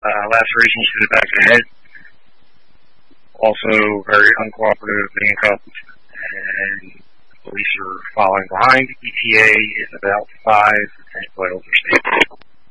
lacerations to the back of the head. Also very uncooperative, handcuffed, and police are following behind. ETA is about 5 and oils are stable.